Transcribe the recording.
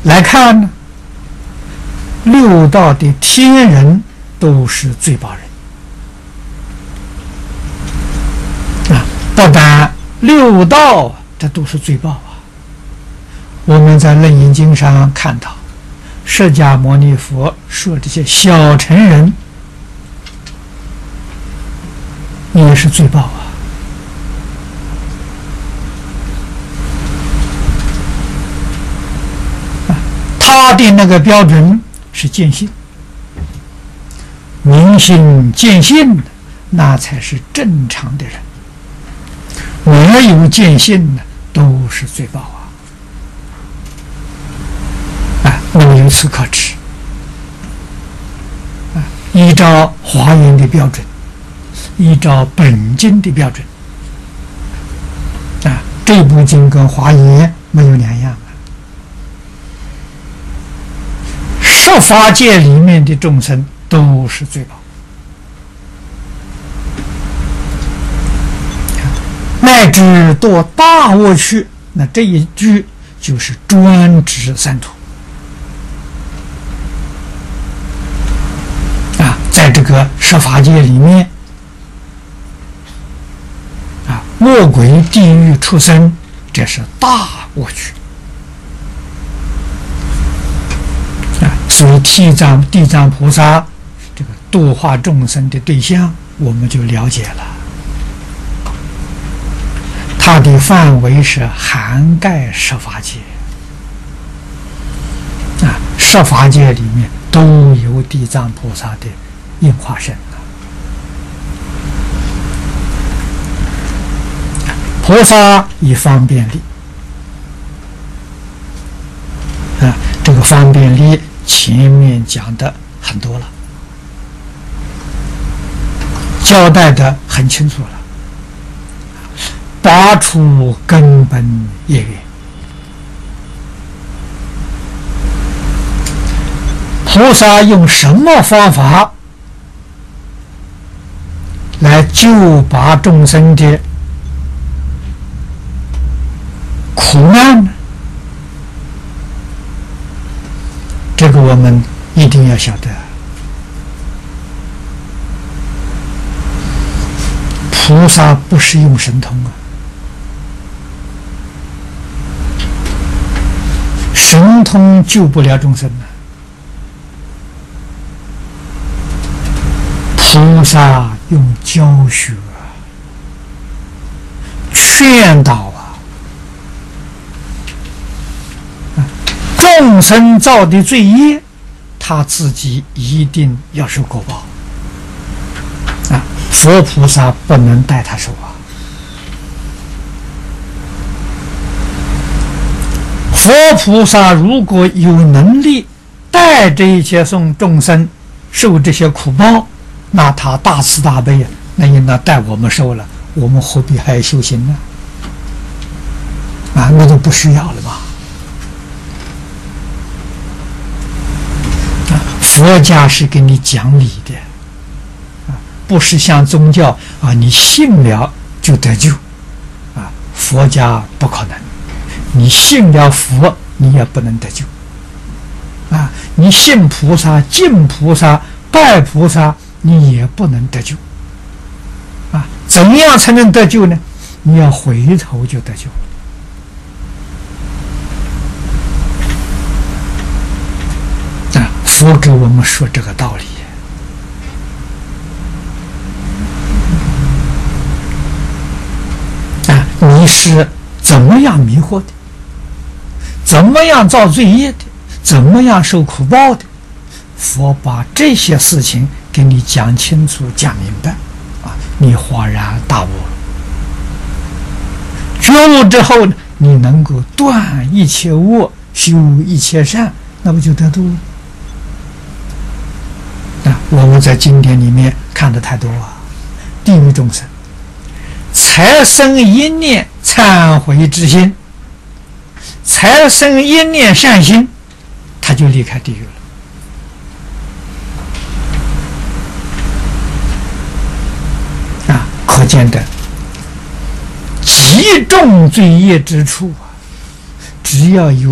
来看呢，六道的天人都是罪报人啊！不但六道这都是罪报啊！我们在《楞严经》上看到，释迦牟尼佛说这些小乘人也是罪报啊！他的那个标准是见性，明心见性，那才是正常的人。没有见性的都是罪报啊！那么由此可知，依照华严的标准，依照本经的标准，这部经跟华严没有两样。十法界里面的众生都是罪报，乃至堕大恶趣，那这一句就是专指三途在这个十法界里面恶鬼、地狱、畜生，这是大恶趣。所以地藏菩萨这个度化众生的对象，我们就了解了，它的范围是涵盖十法界十法界里面都有地藏菩萨的应化身菩萨以方便力这个方便力前面讲的很多了，交代的很清楚了，拔除根本业缘。菩萨用什么方法来救拔众生的苦难呢？这个我们一定要晓得，菩萨不是用神通神通救不了众生菩萨用教学劝导众生造的罪业，他自己一定要受果报佛菩萨不能代他受佛菩萨如果有能力带这一切众生受这些苦报，那他大慈大悲那应当带我们受了，我们何必还修行呢？那就不需要了吧。佛家是给你讲理的不是像宗教你信了就得救佛家不可能，你信了佛你也不能得救你信菩萨、敬菩萨、拜菩萨，你也不能得救怎样才能得救呢？你要回头就得救。佛给我们说这个道理你是怎么样迷惑的，怎么样造罪业的，怎么样受苦报的，佛把这些事情给你讲清楚讲明白你恍然大悟了。觉悟之后呢，你能够断一切恶，修一切善，那不就得度了？我们在经典里面看的太多地狱众生才生一念忏悔之心，才生一念善心，他就离开地狱了可见的极重罪业之处只要有